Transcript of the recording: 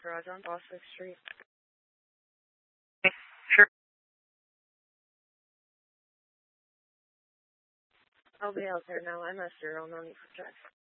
garage on Boswick Street. Sure. I'll be out there now. I'm at 0, no need for check.